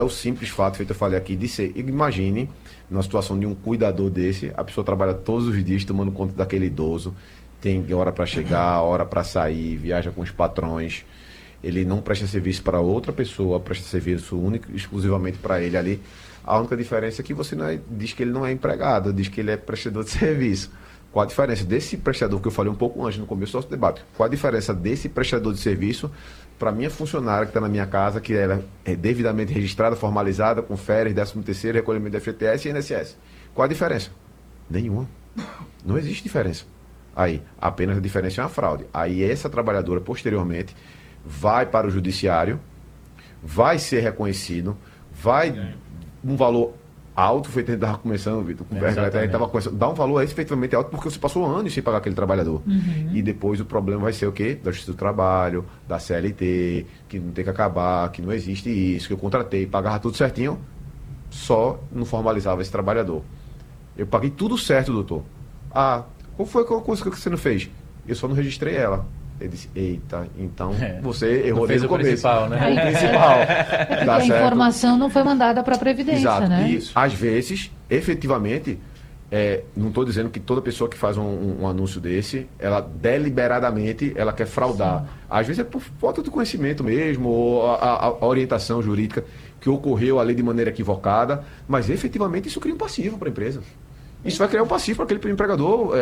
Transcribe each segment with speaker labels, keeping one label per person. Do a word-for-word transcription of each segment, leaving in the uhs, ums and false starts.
Speaker 1: É o simples fato, feito eu falei aqui, de ser. Imagine, numa situação de um cuidador desse, a pessoa trabalha todos os dias tomando conta daquele idoso, tem hora para chegar, hora para sair, viaja com os patrões, ele não presta serviço para outra pessoa, presta serviço único, exclusivamente para ele ali. A única diferença é que você não é, diz que ele não é empregado, diz que ele é prestador de serviço. Qual a diferença desse prestador, que eu falei um pouco antes no começo do nosso debate, qual a diferença desse prestador de serviço para minha funcionária que está na minha casa, que ela é devidamente registrada, formalizada, com férias, décimo terceiro, recolhimento de F G T S e I N S S? Qual a diferença? Nenhuma. Não existe diferença. Aí, apenas a diferença é uma fraude. Aí essa trabalhadora, posteriormente, vai para o judiciário, vai ser reconhecido, vai um valor alto, foi que a gente estava começando, Vitor, com o Berger, a gente estava começando, dá um valor efetivamente alto porque você passou anos sem pagar aquele trabalhador. Uhum. E depois o problema vai ser o quê? Da Justiça do Trabalho, da C L T, que não tem que acabar, que não existe isso, que eu contratei, pagava tudo certinho, só não formalizava esse trabalhador. Eu paguei tudo certo, doutor. Ah, qual foi a coisa que você não fez? Eu só não registrei ela. Ele disse, eita, então é, você errou desde o começo.
Speaker 2: Principal, né?
Speaker 1: O principal.
Speaker 3: É tá a certo? Informação não foi mandada para a Previdência,
Speaker 1: Exato.
Speaker 3: né?
Speaker 1: E, às vezes, efetivamente, é, não estou dizendo que toda pessoa que faz um, um, um anúncio desse, ela deliberadamente, ela quer fraudar. Sim. Às vezes é por falta de conhecimento mesmo, ou a, a, a orientação jurídica que ocorreu ali de maneira equivocada, mas efetivamente isso cria um passivo para a empresa. Isso vai criar um passivo para aquele empregador,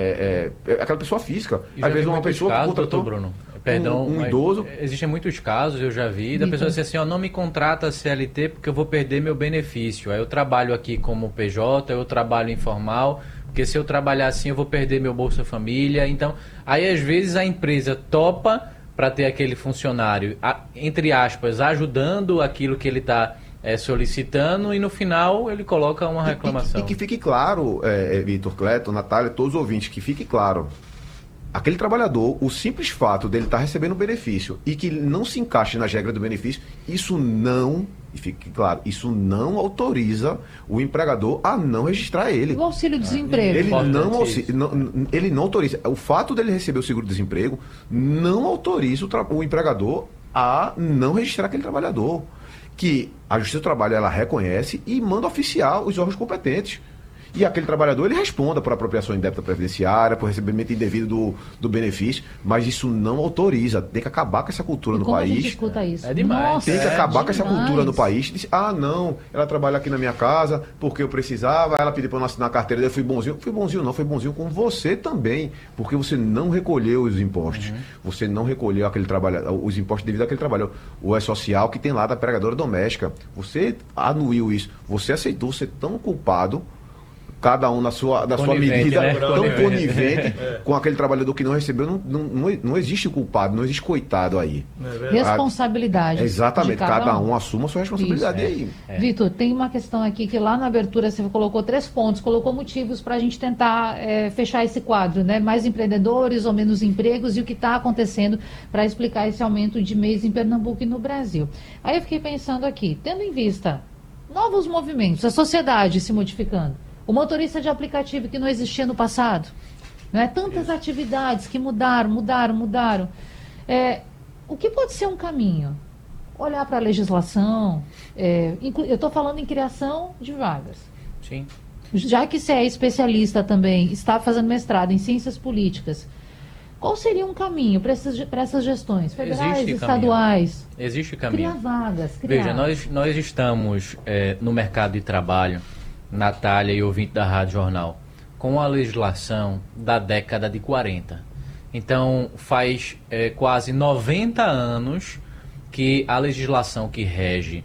Speaker 1: é, é, é, aquela pessoa física.
Speaker 2: E às vezes uma pessoa casos, que contratou Bruno, perdão,
Speaker 1: um, um idoso.
Speaker 2: Existem muitos casos, eu já vi, da
Speaker 3: Eita.
Speaker 2: pessoa dizer assim, ó, não me contrata C L T porque eu vou perder meu benefício. Aí eu trabalho aqui como P J, eu trabalho informal, porque se eu trabalhar assim eu vou perder meu Bolsa Família. Então, aí às vezes a empresa topa para ter aquele funcionário, entre aspas, ajudando aquilo que ele está... É, solicitando e no final ele coloca uma reclamação.
Speaker 1: E, e, e que fique claro, é, Vitor, Cleto, Natália, todos os ouvintes, que fique claro, aquele trabalhador, o simples fato dele estar recebendo um benefício e que não se encaixe nas regras do benefício, isso não, e fique claro, isso não autoriza o empregador a não registrar ele.
Speaker 3: O auxílio-desemprego.
Speaker 1: Ele não, auxílio, não, ele não autoriza. O fato dele receber o seguro-desemprego não autoriza o, o empregador a não registrar aquele trabalhador. Que a Justiça do Trabalho ela reconhece e manda oficiar os órgãos competentes. E aquele trabalhador ele responda por apropriação indébita previdenciária, por recebimento indevido do, do benefício, mas isso não autoriza. Tem que acabar com essa cultura
Speaker 3: e
Speaker 1: no
Speaker 3: como
Speaker 1: país.
Speaker 3: A gente escuta isso?
Speaker 2: É demais.
Speaker 3: Nossa,
Speaker 1: tem que
Speaker 2: é
Speaker 1: acabar
Speaker 2: demais.
Speaker 1: com essa cultura no país. Diz, ah, não, ela trabalha aqui na minha casa porque eu precisava, ela pediu para eu não assinar a carteira dela, eu fui bonzinho. Fui bonzinho não, foi bonzinho com você também, porque você não recolheu os impostos. Uhum. Você não recolheu aquele trabalho, os impostos devido àquele trabalho. O E-Social que tem lá da empregadora doméstica. Você anuiu isso. Você aceitou ser tão culpado, cada um na sua, na sua medida,
Speaker 2: né?
Speaker 1: tão conivente, conivente é. com aquele trabalhador que não recebeu. Não, não, não, não existe culpado, não existe coitado aí.
Speaker 3: É responsabilidade.
Speaker 1: A, exatamente, cada, cada um. um assuma a sua responsabilidade
Speaker 3: Isso,
Speaker 1: aí.
Speaker 3: É. É. Vitor, tem uma questão aqui que lá na abertura você colocou três pontos, colocou motivos para a gente tentar é, fechar esse quadro, né? Mais empreendedores ou menos empregos e o que está acontecendo para explicar esse aumento de mês em Pernambuco e no Brasil. Aí eu fiquei pensando aqui, tendo em vista novos movimentos, a sociedade se modificando, o motorista de aplicativo que não existia no passado, né? Tantas Isso. atividades que mudaram, mudaram, mudaram. É, o que pode ser um caminho? Olhar para a legislação, é, eu estou falando em criação de vagas.
Speaker 2: Sim.
Speaker 3: Já que você é especialista também, está fazendo mestrado em ciências políticas, qual seria um caminho para essas, para essas gestões federais,
Speaker 2: Existe
Speaker 3: estaduais?
Speaker 2: Caminho. Existe caminho.
Speaker 3: Criar vagas. Criar.
Speaker 2: Veja, nós, nós estamos é, no mercado de trabalho, Natália e ouvinte da Rádio Jornal, com a legislação da década de quarenta. Então, faz é, quase noventa anos que a legislação que rege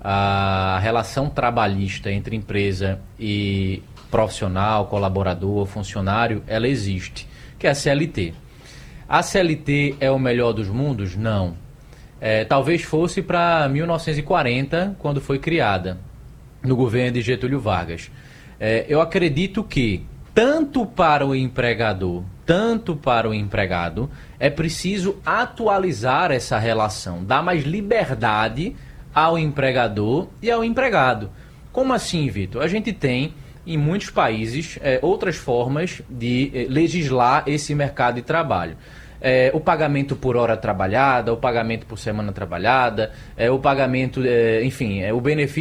Speaker 2: a relação trabalhista entre empresa e profissional, colaborador, funcionário, ela existe, que é a C L T. A C L T é o melhor dos mundos? Não. É, talvez fosse para mil novecentos e quarenta, quando foi criada, no governo de Getúlio Vargas. É, eu acredito que, tanto para o empregador, tanto para o empregado, é preciso atualizar essa relação, dar mais liberdade ao empregador e ao empregado. Como assim, Vitor? A gente tem, em muitos países, é, outras formas de é, legislar esse mercado de trabalho. é, o pagamento por hora trabalhada, o pagamento por semana trabalhada, é, o pagamento, é, enfim, é, o benefício